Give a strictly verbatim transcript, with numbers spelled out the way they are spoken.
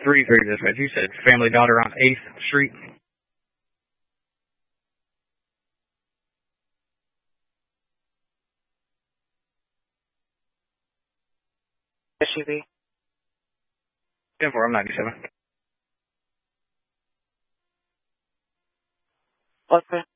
three three dispatch. You said Family Dollar on eighth Street. S U V. ten four, I'm ninety-seven. What's that?